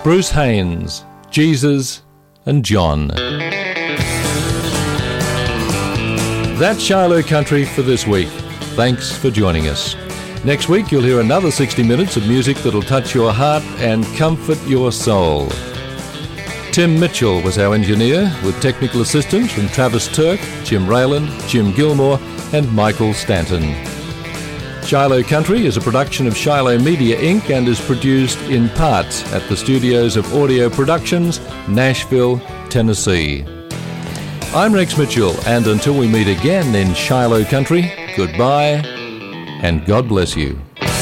Bruce Haynes, Jesus and John. That's Shiloh Country for this week. Thanks for joining us. Next week you'll hear another 60 minutes of music that'll touch your heart and comfort your soul. Tim Mitchell was our engineer, with technical assistance from Travis Turk, Jim Rayland, Jim Gilmore and Michael Stanton. Shiloh Country is a production of Shiloh Media Inc. and is produced in part at the studios of Audio Productions, Nashville, Tennessee. I'm Rex Mitchell, and until we meet again in Shiloh Country, goodbye and God bless you.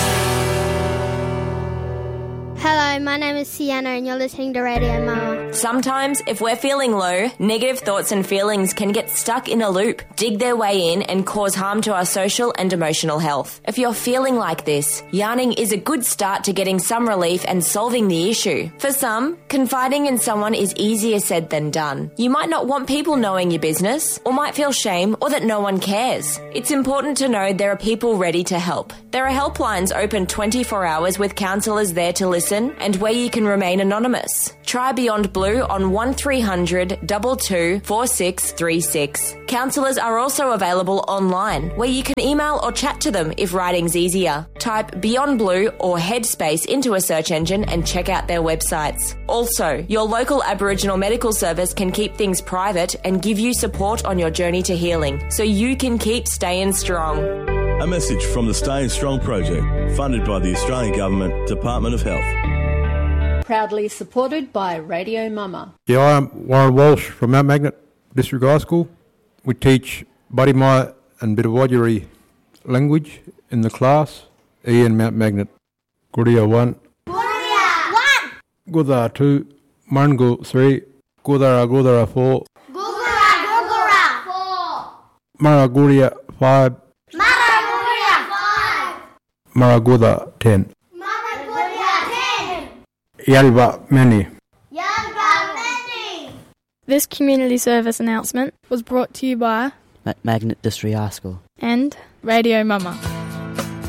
Hello, my name is Sienna and you're listening to Radio Mama. Sometimes, if we're feeling low, negative thoughts and feelings can get stuck in a loop, dig their way in and cause harm to our social and emotional health. If you're feeling like this, yarning is a good start to getting some relief and solving the issue. For some, confiding in someone is easier said than done. You might not want people knowing your business, or might feel shame or that no one cares. It's important to know there are people ready to help. There are helplines open 24 hours with counsellors there to listen and where you can remain anonymous. Try Beyond Blue on 1300 22 4636. Counsellors are also available online, where you can email or chat to them if writing's easier. Type Beyond Blue or Headspace into a search engine and check out their websites. Also, your local Aboriginal medical service can keep things private and give you support on your journey to healing, so you can keep staying strong. A message from the Staying Strong project, funded by the Australian Government, Department of Health. Proudly supported by Radio Mama. Yeah, I'm Warren Walsh from Mount Magnet District High School. We teach Barimaya and Bitawajiri language in the class. Ian Mount Magnet. Guria 1. Guria 1. Gudara 2. Marngu 3. Gudara 4. Gugura 4. Maraguria 5. Maraguria 5. Maraguda 10. Maraguria 10. Yalba Many. Yalba Many. This community service announcement was brought to you by Magnet District High School and Radio Mama.